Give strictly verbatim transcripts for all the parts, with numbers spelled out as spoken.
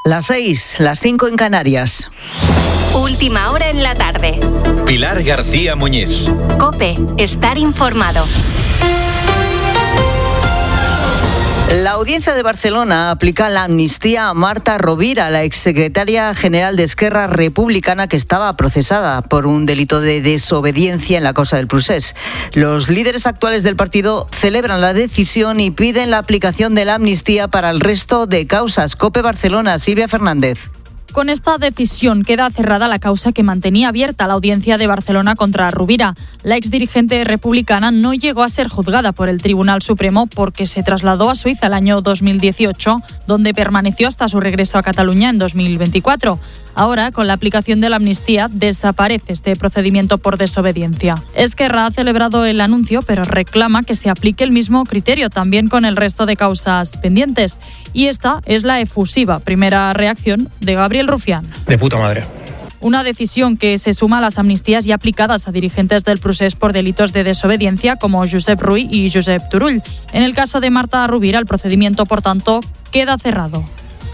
Las seis, las cinco en Canarias. Última hora en la tarde. Pilar García Muñiz. COPE, estar informado. La Audiencia de Barcelona aplica la amnistía a Marta Rovira, la exsecretaria general de Esquerra Republicana que estaba procesada por un delito de desobediencia en la causa del Procés. Los líderes actuales del partido celebran la decisión y piden la aplicación de la amnistía para el resto de causas. COPE Barcelona, Silvia Fernández. Con esta decisión queda cerrada la causa que mantenía abierta la Audiencia de Barcelona contra Rovira. La exdirigente republicana no llegó a ser juzgada por el Tribunal Supremo porque se trasladó a Suiza el año dos mil dieciocho, donde permaneció hasta su regreso a Cataluña en dos mil veinticuatro. Ahora, con la aplicación de la amnistía, desaparece este procedimiento por desobediencia. Esquerra ha celebrado el anuncio, pero reclama que se aplique el mismo criterio también con el resto de causas pendientes. Y esta es la efusiva primera reacción de Gabriel Rufián. De puta madre. Una decisión que se suma a las amnistías ya aplicadas a dirigentes del Procés por delitos de desobediencia como Josep Rull y Josep Turull. En el caso de Marta Rovira, el procedimiento, por tanto, queda cerrado.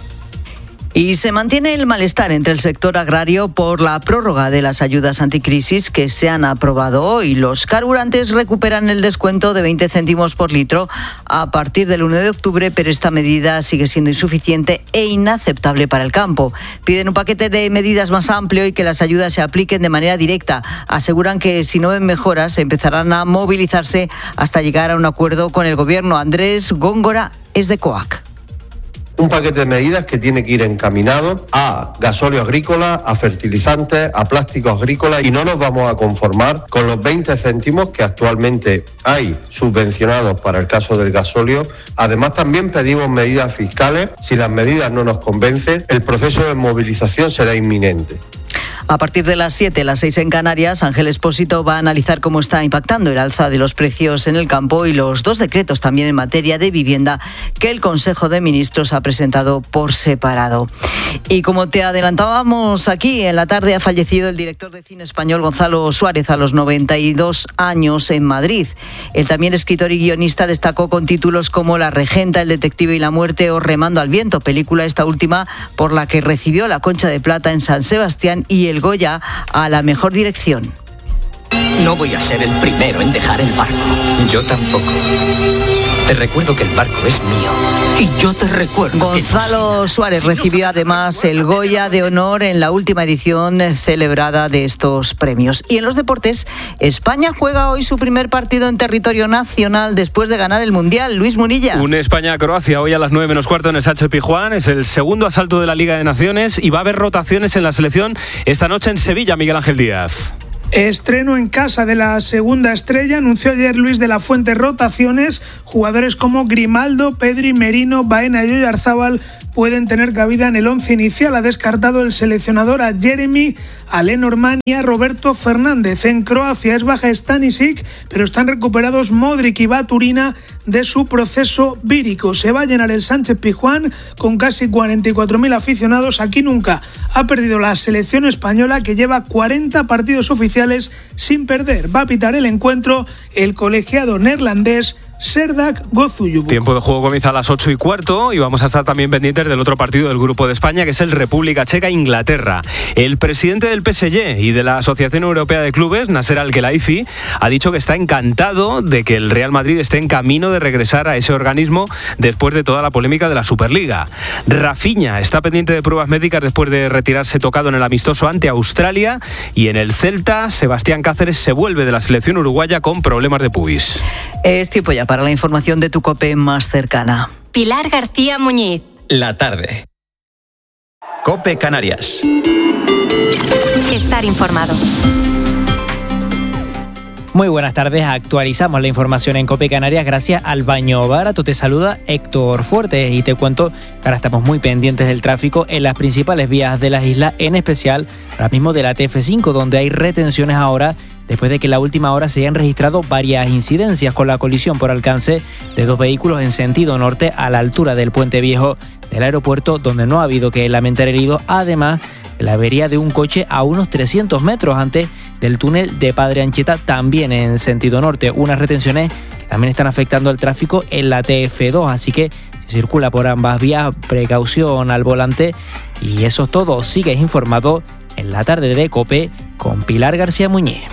Y se mantiene el malestar entre el sector agrario por la prórroga de las ayudas anticrisis que se han aprobado hoy. Los carburantes recuperan el descuento de veinte céntimos por litro a partir del uno de octubre, pero esta medida sigue siendo insuficiente e inaceptable para el campo. Piden un paquete de medidas más amplio y que las ayudas se apliquen de manera directa. Aseguran que si no ven mejoras empezarán a movilizarse hasta llegar a un acuerdo con el gobierno. Andrés Góngora es de COAC. Un paquete de medidas que tiene que ir encaminado a gasóleo agrícola, a fertilizantes, a plásticos agrícolas, y no nos vamos a conformar con los veinte céntimos que actualmente hay subvencionados para el caso del gasóleo. Además, también pedimos medidas fiscales. Si las medidas no nos convencen, el proceso de movilización será inminente. A partir de las siete, las seis en Canarias, Ángel Expósito va a analizar cómo está impactando el alza de los precios en el campo y los dos decretos también en materia de vivienda que el Consejo de Ministros ha presentado por separado. Y como te adelantábamos aquí, en la tarde ha fallecido el director de cine español Gonzalo Suárez a los noventa y dos años en Madrid. El también escritor y guionista destacó con títulos como La Regenta, El Detective y la Muerte o Remando al Viento, película esta última por la que recibió la Concha de Plata en San Sebastián y el Goya a la mejor dirección. No voy a ser el primero en dejar el barco. Yo tampoco. Te recuerdo que el barco es mío. Y yo te recuerdo Gonzalo que no Suárez recibió además el Goya de Honor en la última edición celebrada de estos premios. Y en los deportes, España juega hoy su primer partido en territorio nacional después de ganar el Mundial. Luis Munilla. Un España-Croacia hoy a las nueve menos cuarto en el Sánchez Pizjuán. Es el segundo asalto de la Liga de Naciones y va a haber rotaciones en la selección esta noche en Sevilla, Miguel Ángel Díaz. Estreno en casa de la segunda estrella, anunció ayer Luis de la Fuente rotaciones. Jugadores como Grimaldo, Pedri, Merino, Baena y Oyarzábal pueden tener cabida en el once inicial. Ha descartado el seleccionador a Jeremy, a Lenormand y a Roberto Fernández. En Croacia es baja Stanisic, pero están recuperados Modric y Baturina de su proceso vírico. Se va a llenar el Sánchez Pizjuán con casi cuarenta y cuatro mil aficionados. Aquí nunca ha perdido la selección española, que lleva cuarenta partidos oficiales sin perder. Va a pitar el encuentro el colegiado neerlandés Serdar Gozuyubu. Tiempo de juego comienza a las ocho y cuarto y vamos a estar también pendientes del otro partido del Grupo de España, que es el República Checa-Inglaterra. El presidente del P S G y de la Asociación Europea de Clubes, Nasser Al-Khelaifi, ha dicho que está encantado de que el Real Madrid esté en camino de regresar a ese organismo después de toda la polémica de la Superliga. Rafinha está pendiente de pruebas médicas después de retirarse tocado en el amistoso ante Australia, y en el Celta, Sebastián Cáceres se vuelve de la selección uruguaya con problemas de pubis. Es tiempo ya para la información de tu COPE más cercana. Pilar García Muñiz. La tarde. COPE Canarias. Estar informado. Muy buenas tardes, actualizamos la información en COPE Canarias gracias al Baño Barato. Te saluda Héctor Fuertes y te cuento que ahora estamos muy pendientes del tráfico en las principales vías de las islas, en especial ahora mismo de la T F cinco, donde hay retenciones ahora después de que en la última hora se hayan registrado varias incidencias con la colisión por alcance de dos vehículos en sentido norte a la altura del Puente Viejo del aeropuerto, donde no ha habido que lamentar heridos. Además, la avería de un coche a unos trescientos metros antes del túnel de Padre Anchieta, también en sentido norte. Unas retenciones que también están afectando el tráfico en la T F dos, así que si circula por ambas vías, precaución al volante. Y eso es todo. Sigues informado en la tarde de COPE con Pilar García Muñiz.